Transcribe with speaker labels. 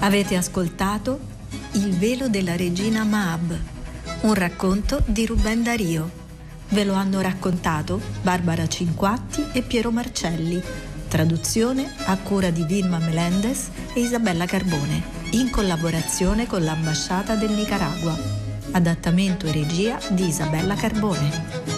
Speaker 1: Avete ascoltato Il velo della regina Maab, un racconto di Rubén Darío. Ve lo hanno raccontato Barbara Cinquatti e Piero Marcelli. Traduzione a cura di Vilma Melendez e Isabella Carbone, in collaborazione con l'Ambasciata del Nicaragua. Adattamento e regia di Isabella Carbone.